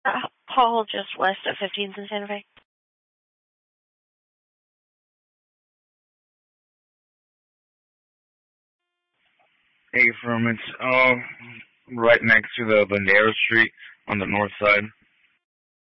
Paul, just west of 15th in Santa Fe. Hey, from it's right next to the Bandera Street on the north side.